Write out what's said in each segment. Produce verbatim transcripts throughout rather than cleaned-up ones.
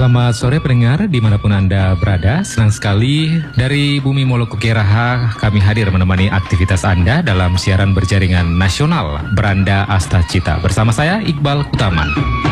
Selamat sore pendengar dimanapun Anda berada. Senang sekali dari Bumi Moluku Raha kami hadir menemani aktivitas Anda dalam siaran berjaringan nasional Beranda Asta Cita. Bersama saya Iqbal Kutaman.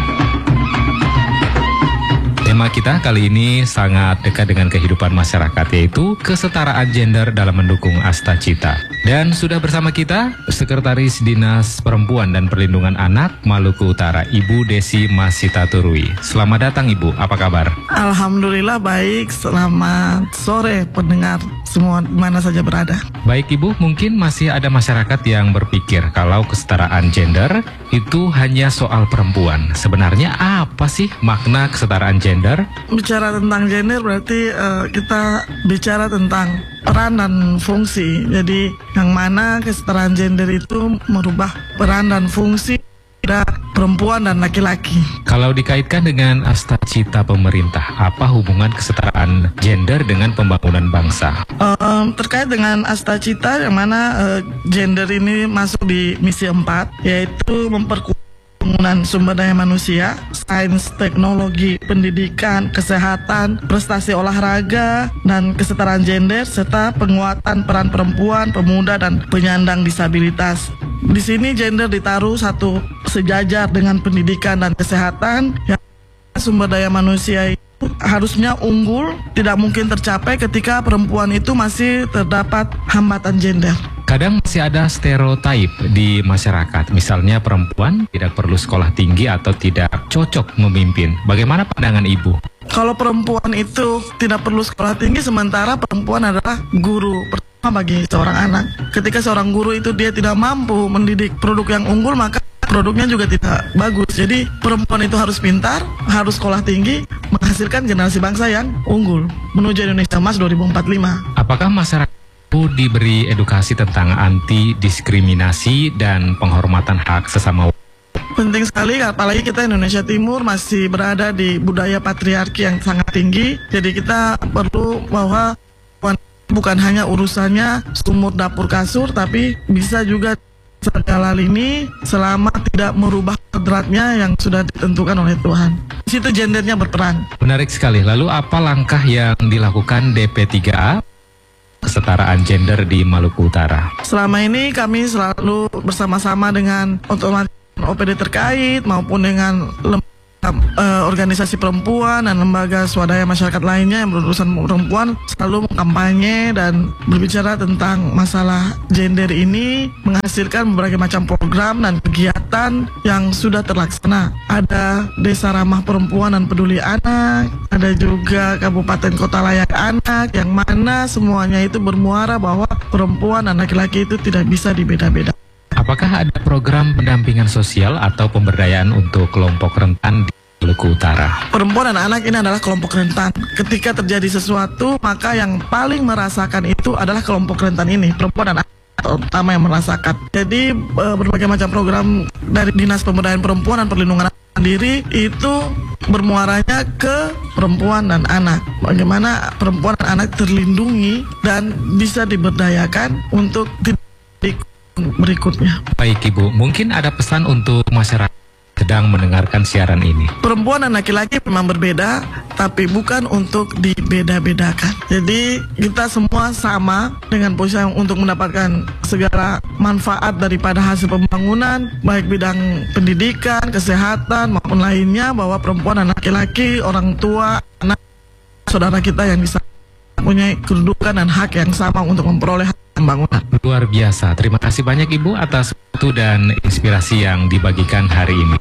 Tema kita kali ini sangat dekat dengan kehidupan masyarakat, yaitu kesetaraan gender dalam mendukung Asta Cita. Dan sudah bersama kita Sekretaris Dinas Perempuan dan Perlindungan Anak Maluku Utara, Ibu Desi Masita Turui. Selamat datang Ibu, apa kabar? Alhamdulillah baik, selamat sore pendengar semua mana saja berada. Baik Ibu, mungkin masih ada masyarakat yang berpikir kalau kesetaraan gender itu hanya soal perempuan. Sebenarnya apa sih makna kesetaraan gender? Bicara tentang gender berarti uh, kita bicara tentang peran dan fungsi. Jadi yang mana kesetaraan gender itu merubah peran dan fungsi dari perempuan dan laki-laki. Kalau dikaitkan dengan Asta Cita pemerintah, apa hubungan kesetaraan gender dengan pembangunan bangsa? Um, terkait dengan Asta Cita yang mana uh, gender ini masuk di misi empat, yaitu memperkuat pembangunan sumber daya manusia, sains, teknologi, pendidikan, kesehatan, prestasi olahraga, dan kesetaraan gender, serta penguatan peran perempuan, pemuda, dan penyandang disabilitas. Di sini gender ditaruh satu sejajar dengan pendidikan dan kesehatan, yang sumber daya manusia itu harusnya unggul, tidak mungkin tercapai ketika perempuan itu masih terdapat hambatan gender. Kadang masih ada stereotip di masyarakat, misalnya perempuan tidak perlu sekolah tinggi atau tidak cocok memimpin. Bagaimana pandangan Ibu? Kalau perempuan itu tidak perlu sekolah tinggi, sementara perempuan adalah guru pertama bagi seorang anak. Ketika seorang guru itu dia tidak mampu mendidik produk yang unggul, maka produknya juga tidak bagus. Jadi perempuan itu harus pintar, harus sekolah tinggi, menghasilkan generasi bangsa yang unggul menuju Indonesia Emas dua ribu empat puluh lima. Apakah masyarakat diberi edukasi tentang anti diskriminasi dan penghormatan hak sesama? Penting sekali, apalagi kita Indonesia Timur masih berada di budaya patriarki yang sangat tinggi. Jadi kita perlu bahwa bukan hanya urusannya sumur dapur kasur, tapi bisa juga segala lini selama tidak merubah kodratnya yang sudah ditentukan oleh Tuhan. Di situ gendernya berperan. Menarik sekali. Lalu apa langkah yang dilakukan D P tiga A kesetaraan gender di Maluku Utara? Selama ini kami selalu bersama-sama dengan otomatis O P D terkait maupun dengan lembaga uh, organisasi perempuan dan lembaga swadaya masyarakat lainnya yang berurusan perempuan selalu mengkampanye dan berbicara tentang masalah gender ini, menghasilkan berbagai macam program dan kegiatan yang sudah terlaksana. Ada Desa Ramah Perempuan dan Peduli Anak, ada juga Kabupaten Kota Layak Anak, yang mana semuanya itu bermuara bahwa perempuan dan laki-laki itu tidak bisa dibeda-beda. Apakah ada program pendampingan sosial atau pemberdayaan untuk kelompok rentan di Maluku Utara? Perempuan dan anak ini adalah kelompok rentan. Ketika terjadi sesuatu, maka yang paling merasakan itu adalah kelompok rentan ini, perempuan dan anak terutama yang merasakan. Jadi berbagai macam program dari Dinas Pemberdayaan Perempuan dan Perlindungan Anak sendiri itu bermuaranya ke perempuan dan anak. Bagaimana perempuan dan anak terlindungi dan bisa diberdayakan untuk tidak berikutnya. Baik Ibu, mungkin ada pesan untuk masyarakat sedang mendengarkan siaran ini. Perempuan dan laki-laki memang berbeda, tapi bukan untuk dibeda-bedakan. Jadi kita semua sama dengan posisi untuk mendapatkan segala manfaat daripada hasil pembangunan, baik bidang pendidikan, kesehatan maupun lainnya, bahwa perempuan dan laki-laki, orang tua, anak, saudara kita yang bisa punya kedudukan dan hak yang sama untuk memperoleh pembangunan. Luar biasa. Terima kasih banyak Ibu atas waktu dan inspirasi yang dibagikan hari ini.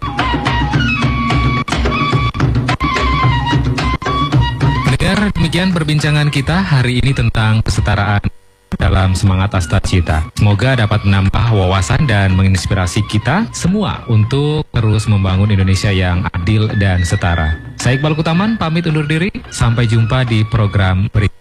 Pendengar, demikian perbincangan kita hari ini tentang kesetaraan dalam semangat Asta Cita. Semoga dapat menambah wawasan dan menginspirasi kita semua untuk terus membangun Indonesia yang adil dan setara. Saya Iqbal Kutaman pamit undur diri. Sampai jumpa di program berikutnya.